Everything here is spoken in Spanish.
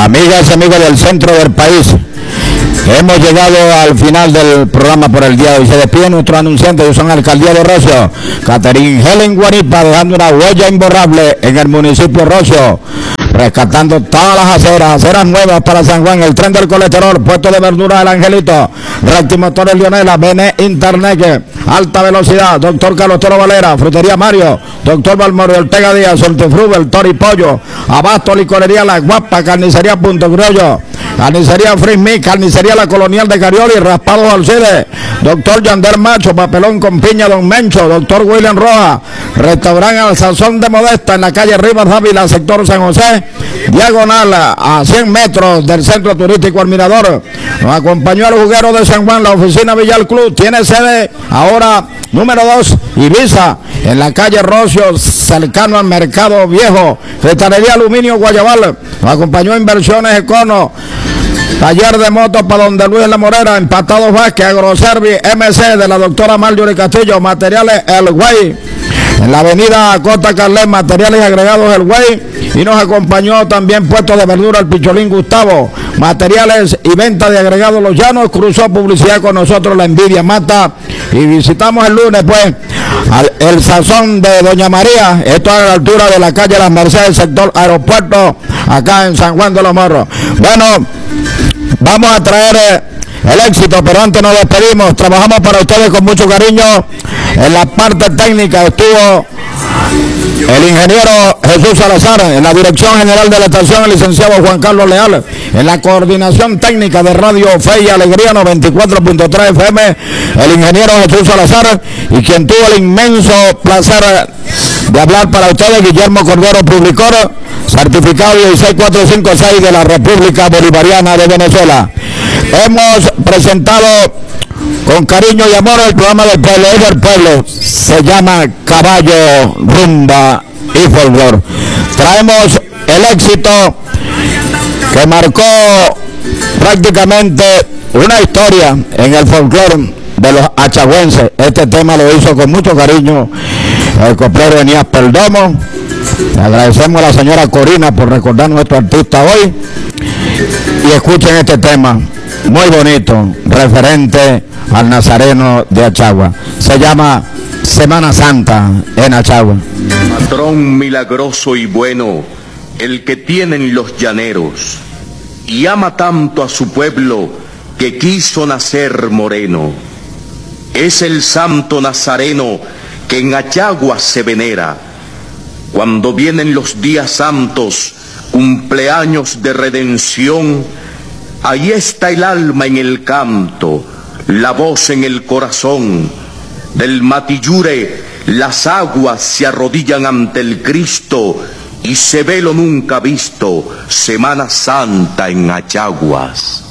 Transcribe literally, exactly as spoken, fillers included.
Amigas y amigos del centro del país, hemos llegado al final del programa por el día de hoy. Se despide nuestro anunciante de Son Alcaldía de Rocio, Catherine Helen Guaripa, dejando una huella imborrable en el municipio de Rocio, rescatando todas las aceras, aceras nuevas para San Juan, el tren del colesterol, puesto de verdura del Angelito, Rectimotores Leonela, Bene Internet, alta velocidad, doctor Carlos Toro Valera, Frutería Mario, doctor Balmoro Ortega Díaz, Soltefrubel, Tori Pollo, Abasto, Licorería La Guapa, Carnicería Punto Criollo, Carnicería Frismi, Carnicería La Colonial de Carioli, Raspados Alcides, doctor Yander Macho, Papelón con Piña Don Mencho, doctor William Rojas, Restaurante Al Sazón de Modesta en la calle Rivas Dávila, sector San José, diagonal a cien metros del centro turístico El Mirador. Nos acompañó el juguero de San Juan, la oficina Villar Club, tiene sede ahora número dos, Ibiza, en la calle Rocio, cercano al Mercado Viejo, Cristalería Aluminio Guayabal. Nos acompañó Inversiones Econo, taller de motos para donde Luis La Morera, Empatados Vázquez, Agroservice M C de la doctora Marjorie Castillo, Materiales El Güey, en la avenida Costa Carlet, Materiales Agregados El Güey. Y nos acompañó también Puesto de Verdura El Picholín Gustavo, Materiales y Venta de Agregados Los Llanos. Cruzó publicidad con nosotros La Envidia Mata. Y visitamos el lunes pues al, el Sazón de Doña María, esto a la altura de la calle Las Mercedes, sector Aeropuerto, acá en San Juan de los Morros. Bueno, vamos a traer eh, el éxito, pero antes nos despedimos. Trabajamos para ustedes con mucho cariño. En la parte técnica estuvo el ingeniero Jesús Salazar, en la dirección general de la estación el licenciado Juan Carlos Leal, en la coordinación técnica de Radio Fe y Alegría noventa y cuatro punto tres F M, el ingeniero Jesús Salazar, y quien tuvo el inmenso placer de hablar para ustedes, Guillermo Cordero Publicor, certificado dieciséis mil cuatrocientos cincuenta y seis de la República Bolivariana de Venezuela. Hemos presentado con cariño y amor el programa del pueblo, es del pueblo, se llama Caballo, Rumba y Folclor. Traemos el éxito que marcó prácticamente una historia en el folclor de los achagüenses. Este tema lo hizo con mucho cariño el coplero Enías Perdomo. Le agradecemos a la señora Corina por recordar a nuestro artista hoy. Y escuchen este tema muy bonito, referente al Nazareno de Achagua. Se llama Semana Santa en Achagua. Patrón milagroso y bueno, el que tienen los llaneros, y ama tanto a su pueblo que quiso nacer moreno. Es el santo Nazareno que en Achagua se venera. Cuando vienen los días santos, cumpleaños de redención, ahí está el alma en el canto, la voz en el corazón. Del Matillure las aguas se arrodillan ante el Cristo y se ve lo nunca visto, Semana Santa en Achaguas.